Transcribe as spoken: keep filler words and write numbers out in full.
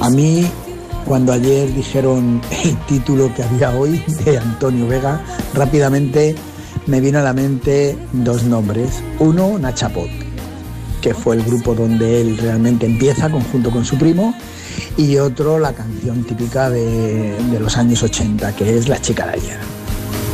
A mí, cuando ayer dijeron el título que había hoy de Antonio Vega, rápidamente me vino a la mente dos nombres. Uno, Nachapot, que fue el grupo donde él realmente empieza conjunto con su primo, y otro, la canción típica de, de los años ochenta, que es La chica de ayer.